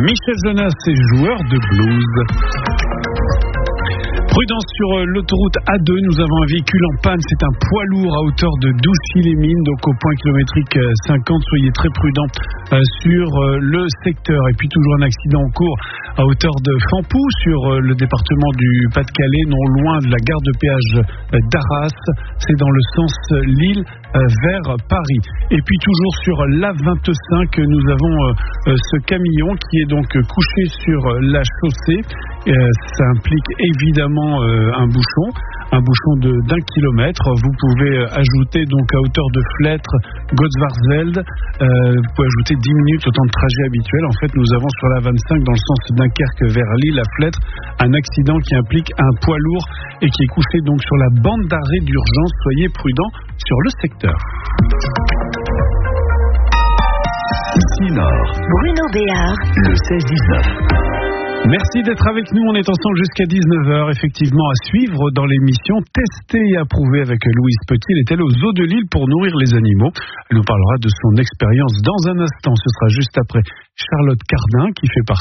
Michel Jonas est joueur de blues. Prudence sur l'autoroute A2, nous avons un véhicule en panne, c'est un poids lourd à hauteur de Douchy-les-Mines, donc au point kilométrique 50, soyez très prudents sur le secteur. Et puis toujours un accident en cours à hauteur de Fampou sur le département du Pas-de-Calais, non loin de la gare de péage d'Arras, c'est dans le sens Lille vers Paris. Et puis toujours sur l'A25, nous avons ce camion qui est donc couché sur la chaussée. Ça implique évidemment un bouchon d'1 kilomètre. Vous pouvez ajouter donc à hauteur de Flêtre, Gottsvarsveld, vous pouvez ajouter 10 minutes au temps de trajet habituel. En fait, nous avons sur la 25 dans le sens Dunkerque vers Lille à Flêtre un accident qui implique un poids lourd et qui est couché donc sur la bande d'arrêt d'urgence. Soyez prudents sur le secteur. Ici Nord, Bruno Béard, le 16-19. Merci d'être avec nous, on est ensemble jusqu'à 19h, effectivement à suivre dans l'émission Tester et Approuver avec Louise Petit. Elle est allée au zoo de Lille pour nourrir les animaux. Elle nous parlera de son expérience dans un instant, ce sera juste après Charlotte Cardin qui fait partie